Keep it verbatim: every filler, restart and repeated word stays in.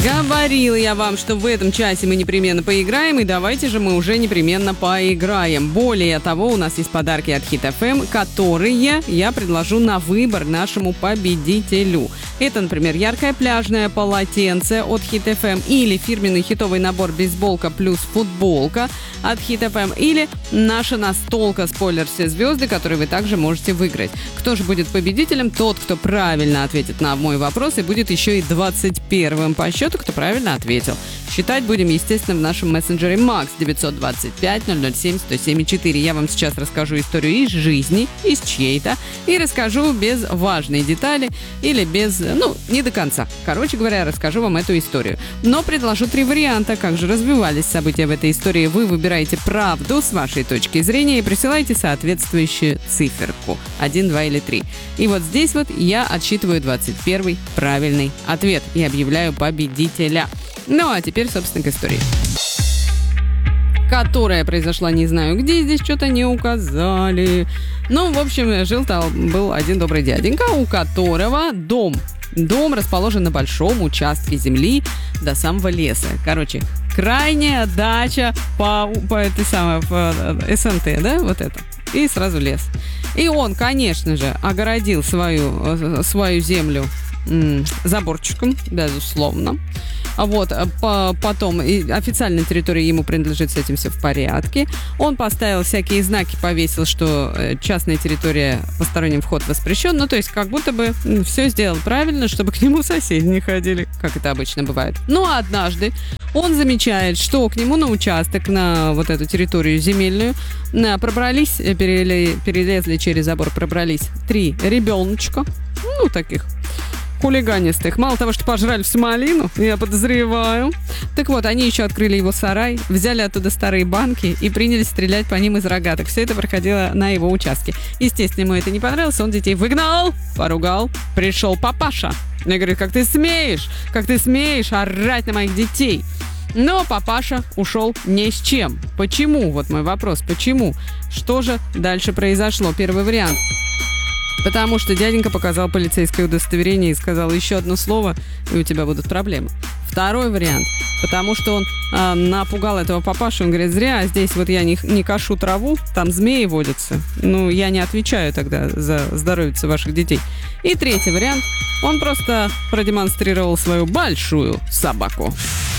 Говорила я вам, что в этом часе мы непременно поиграем, и давайте же мы уже непременно поиграем. Более того, у нас есть подарки от Хит эф эм, которые я предложу на выбор нашему победителю. Это, например, яркое пляжное полотенце от Хит эф эм, или фирменный хитовый набор бейсболка плюс футболка от Хит эф эм, или наша настолка «Спойлер все звезды», которую вы также можете выиграть. Кто же будет победителем? Тот, кто правильно ответит на мой вопрос, и будет еще и двадцать первым по счету, кто правильно ответил. Считать будем, естественно, в нашем мессенджере Макс девятьсот двадцать пять ноль ноль семь сто семь четыре. Я вам сейчас расскажу историю из жизни, из чьей-то, и расскажу без важной детали или без, ну, не до конца. Короче говоря, расскажу вам эту историю. Но предложу три варианта, как же развивались события в этой истории. Вы выбираете правду с вашей точки зрения и присылаете соответствующую циферку. один, два или три. И вот здесь вот я отсчитываю двадцать первый правильный ответ и объявляю победителя. Ну, а теперь, собственно, к истории. Которая произошла не знаю где, здесь что-то не указали. Ну, в общем, жил там был один добрый дяденька, у которого дом. Дом расположен на большом участке земли до самого леса. Короче, крайняя дача по, по этой самой по эс эн тэ, да, вот это. И сразу лес. И он, конечно же, огородил свою, свою землю м- заборчиком, безусловно. Вот, по, потом и официальная территория ему принадлежит, с этим все в порядке. Он поставил всякие знаки, повесил, что частная территория, посторонним вход воспрещен. Ну, то есть, как будто бы все сделал правильно, чтобы к нему соседи не ходили, как это обычно бывает. Ну, а однажды он замечает, что к нему на участок, на вот эту территорию земельную, на, пробрались, переле, перелезли через забор, пробрались три ребеночка, ну, таких хулиганистых. Мало того, что пожрали всю малину, я подозреваю. Так вот, они еще открыли его сарай, взяли оттуда старые банки и принялись стрелять по ним из рогаток. Все это проходило на его участке. Естественно, ему это не понравилось, он детей выгнал, поругал. Пришел папаша и говорит: как ты смеешь, как ты смеешь орать на моих детей? Но папаша ушел ни с чем. Почему? Вот мой вопрос. Почему? Что же дальше произошло? Первый вариант. Потому что дяденька показал полицейское удостоверение и сказал: еще одно слово, и у тебя будут проблемы. Второй вариант. Потому что он э, напугал этого папашу. Он говорит: зря здесь вот я не, не кашу траву, там змеи водятся. Ну, я не отвечаю тогда за здоровье ваших детей. И третий вариант. Он просто продемонстрировал свою большую собаку.